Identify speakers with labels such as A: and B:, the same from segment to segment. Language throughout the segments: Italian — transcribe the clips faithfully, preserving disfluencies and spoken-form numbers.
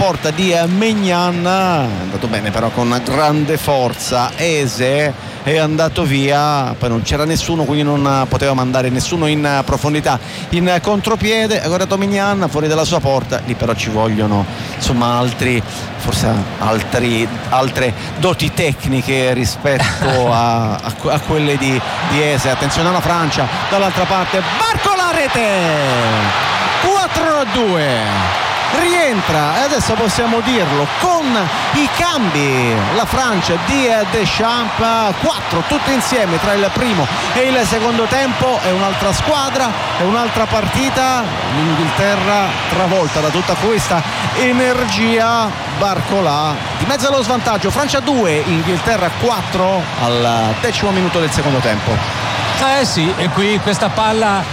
A: porta di Maignan, è andato bene però con grande forza Eze, è andato via, poi non c'era nessuno, quindi non poteva mandare nessuno in profondità. In contropiede ha guardato Maignan fuori dalla sua porta, lì però ci vogliono insomma altri, forse altri, altre doti tecniche rispetto a, a, a quelle di, di Eze. Attenzione alla Francia, dall'altra parte Barcola, rete, quattro a due. Rientra, e adesso possiamo dirlo, con i cambi la Francia di Deschamps, quattro tutti insieme tra il primo e il secondo tempo. È un'altra squadra, è un'altra partita, l'Inghilterra travolta da tutta questa energia. Barcola di mezzo allo svantaggio, Francia due, Inghilterra quattro al decimo minuto del secondo tempo.
B: Eh sì, e qui questa palla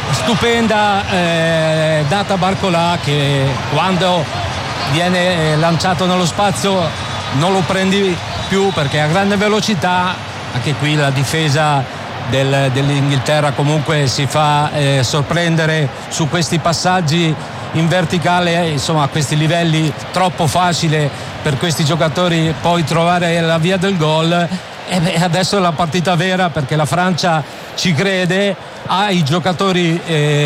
B: stupenda eh, data a Barcola, che quando viene eh, lanciato nello spazio non lo prendi più perché a grande velocità. Anche qui la difesa del, dell'Inghilterra comunque si fa eh, sorprendere su questi passaggi in verticale, eh, insomma a questi livelli troppo facile per questi giocatori poi trovare la via del gol. E beh, adesso è la partita vera, perché la Francia ci crede, ha i giocatori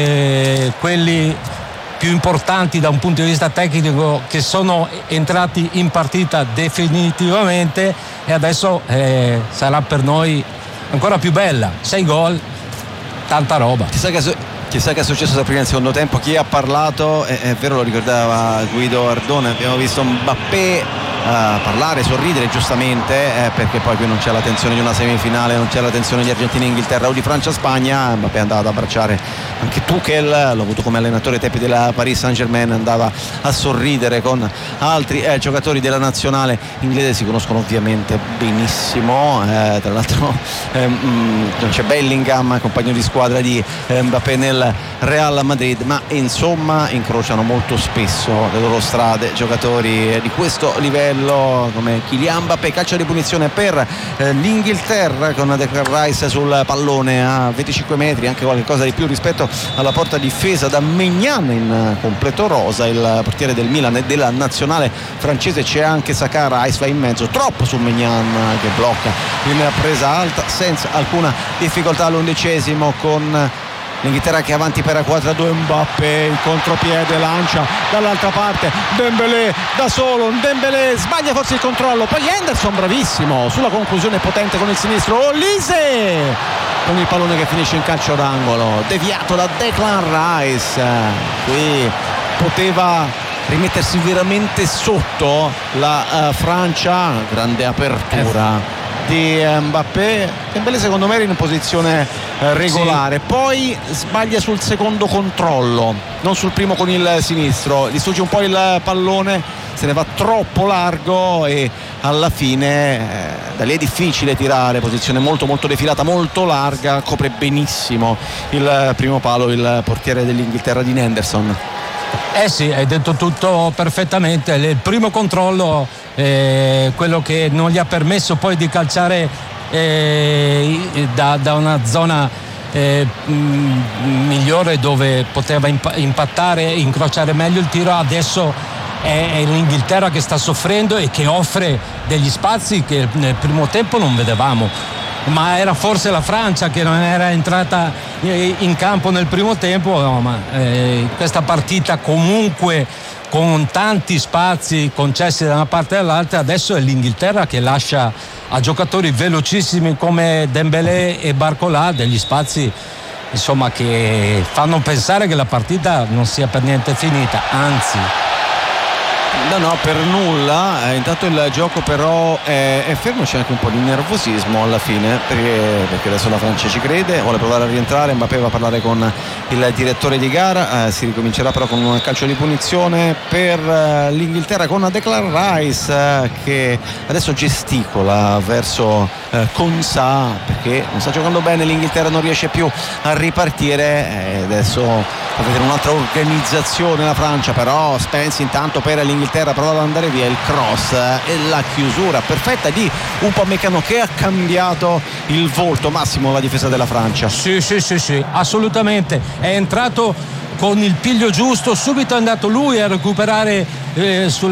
B: eh, quelli più importanti da un punto di vista tecnico che sono entrati in partita definitivamente, e adesso eh, sarà per noi ancora più bella. Sei gol, tanta roba.
A: Chissà che, chissà che è successo da prima e nel secondo tempo. Chi ha parlato, è, è vero, lo ricordava Guido Ardone, abbiamo visto Mbappé Uh, parlare, sorridere giustamente, eh, perché poi qui non c'è la tensione di una semifinale, non c'è la tensione di Argentina-Inghilterra o di Francia-Spagna. Mbappé andava ad abbracciare anche Tuchel, l'ho avuto come allenatore Tepi della Paris Saint-Germain, andava a sorridere con altri eh, giocatori della nazionale inglese. Si conoscono ovviamente benissimo, eh, tra l'altro eh, mh, non c'è Bellingham, compagno di squadra di eh, Mbappé nel Real Madrid, ma insomma incrociano molto spesso le loro strade giocatori di questo livello come Kylian Mbappé. Calcio di punizione per eh, l'Inghilterra, con Declan Rice sul pallone a venticinque metri, anche qualcosa di più rispetto alla porta difesa da Maignan in completo rosa, il portiere del Milan e della nazionale francese. C'è anche Saka, Rice va in mezzo, troppo su Maignan che blocca in presa alta senza alcuna difficoltà all'undicesimo, con l'Inghilterra che è avanti per quattro a due. Mbappé in contropiede, lancia dall'altra parte, Dembélé da solo, Dembélé sbaglia forse il controllo, poi Henderson bravissimo sulla conclusione potente con il sinistro, Olise con il pallone che finisce in calcio d'angolo, deviato da Declan Rice. Qui poteva rimettersi veramente sotto la uh, Francia, grande apertura di Mbappé. Dembélé secondo me era in posizione eh, regolare, sì. Poi sbaglia sul secondo controllo, non sul primo con il sinistro, gli sfugge un po' il pallone, se ne va troppo largo e alla fine eh, da lì è difficile tirare, posizione molto molto defilata, molto larga, copre benissimo il primo palo il portiere dell'Inghilterra di Henderson.
B: Eh sì, hai detto tutto perfettamente. Il primo controllo è quello che non gli ha permesso poi di calciare eh, da, da una zona eh, migliore dove poteva impattare, incrociare meglio il tiro. Adesso è, è l'Inghilterra che sta soffrendo e che offre degli spazi che nel primo tempo non vedevamo. Ma era forse la Francia che non era entrata in campo nel primo tempo, no, ma eh, questa partita comunque con tanti spazi concessi da una parte e dall'altra, adesso è l'Inghilterra che lascia a giocatori velocissimi come Dembélé e Barcola degli spazi, insomma, che fanno pensare che la partita non sia per niente finita, anzi.
A: No, no, per nulla. Eh, intanto il gioco però è, è fermo, c'è anche un po' di nervosismo alla fine, perché, perché adesso la Francia ci crede, vuole provare a rientrare. Mbappé va a parlare con il direttore di gara, eh, si ricomincerà però con un calcio di punizione per eh, l'Inghilterra, con Declan Rice eh, che adesso gesticola verso eh, Konsa, perché non sta giocando bene l'Inghilterra, non riesce più a ripartire, eh, adesso va a vedere un'altra organizzazione la Francia, però Spence intanto per l'Inghilterra prova ad andare via, il cross e la chiusura perfetta di Upamecano che ha cambiato il volto massimo alla difesa della Francia.
B: Sì, sì, sì, sì, assolutamente, è entrato con il piglio giusto, subito è andato lui a recuperare eh, sul